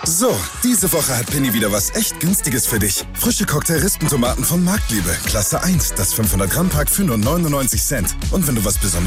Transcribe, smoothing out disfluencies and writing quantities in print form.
So, diese Woche hat Penny wieder was echt Günstiges für dich. Frische Cocktail-Rispentomaten von Marktliebe, Klasse 1, das 500-Gramm-Pack für nur 99 Cent. Und wenn du was Besonderes